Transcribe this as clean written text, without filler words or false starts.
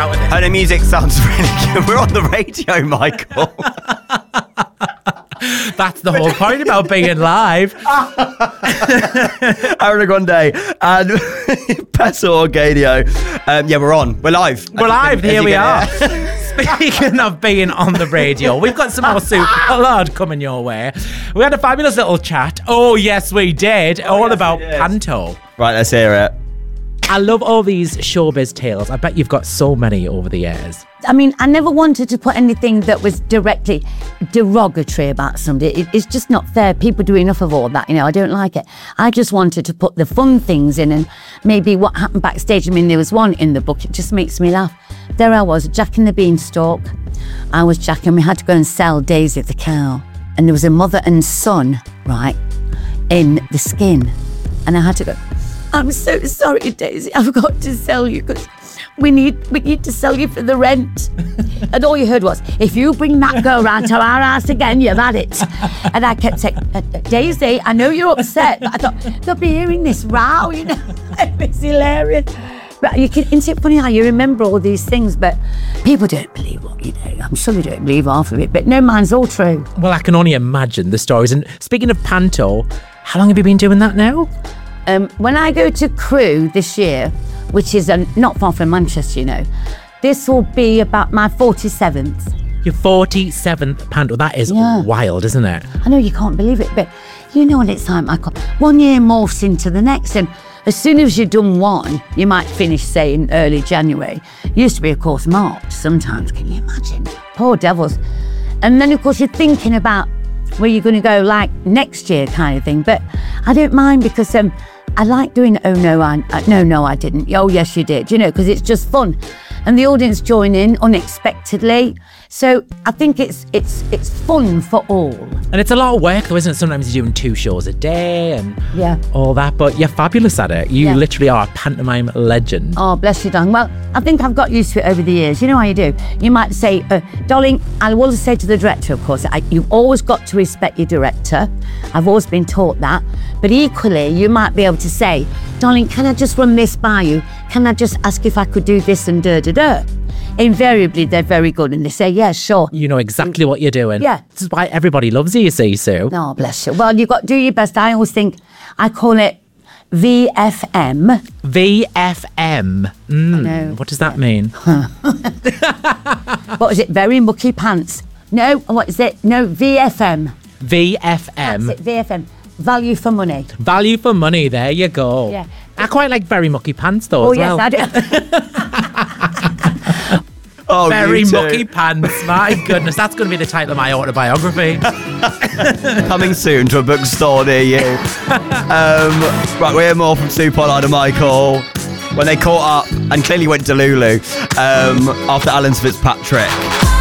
out with it. And the music sounds really good. We're on the radio, Michael. That's the whole point about being live. Ariana Grande and Peso Orgadio. Yeah, we're on. We're live. We're live. Here we are. Speaking of being on the radio, we've got some more Super Lord coming your way. We had a fabulous little chat. Oh, yes, we did. All about Panto. Right, let's hear it. I love all these showbiz tales. I bet you've got so many over the years. I mean, I never wanted to put anything that was directly derogatory about somebody. It's just not fair. People do enough of all that, I don't like it. I just wanted to put the fun things in and maybe what happened backstage. I mean, there was one in the book, it just makes me laugh. There I was, Jack and the Beanstalk. I was Jack and we had to go and sell Daisy the cow. And there was a mother and son, right, in the skin. And I had to go, I'm so sorry, Daisy, I've got to sell you because we need to sell you for the rent. And all you heard was, if you bring that girl round to our house again, you've had it. And I kept saying, Daisy, I know you're upset, but I thought, they'll be hearing this row, It's hilarious. But isn't it funny how you remember all these things, but people don't believe what you know. I'm sure they don't believe half of it, but no, mine's all true. Well, I can only imagine the stories. And speaking of Panto, how long have you been doing that now? When I go to Crewe this year, which is not far from Manchester, this will be about my 47th. Your 47th Panto. That is wild, isn't it? I know you can't believe it, but you know what it's like, Michael. 1 year morphs into the next, and as soon as you've done one, you might finish, say, in early January. Used to be, of course, March sometimes, can you imagine? Poor devils. And then, of course, you're thinking about where you're going to go, like, next year kind of thing. But I don't mind because I like doing, oh, no, I didn't. Oh, yes, you did, because it's just fun. And the audience join in unexpectedly. So I think it's fun for all. And it's a lot of work, though, isn't it? Sometimes you're doing 2 shows a day and all that, but you're fabulous at it. You literally are a pantomime legend. Oh, bless you, darling. Well, I think I've got used to it over the years. You know how you do. You might say, darling, I will say to the director, of course, you've always got to respect your director. I've always been taught that. But equally, you might be able to say, darling, can I just run this by you? Can I just ask if I could do this and da-da-da? Invariably, they're very good and they say, yeah, sure. You know exactly what you're doing. Yeah. This is why everybody loves you see, Sue. Oh, bless you. Well, you've got to do your best. I always think, I call it VFM. VFM. No. What does that mean? What is it? Very mucky pants. No, what is it? No, VFM. VFM. That's it, VFM. Value for money. Value for money, there you go. Yeah. I quite like Very Mucky Pants though as well. Oh, yes, I do. Oh, Very Mucky Pants, my goodness, that's going to be the title of my autobiography. Coming soon to a bookstore near you. Right, we hear more from Sue Pollard and Michael when they caught up and clearly went to Lulu after Alan Fitzpatrick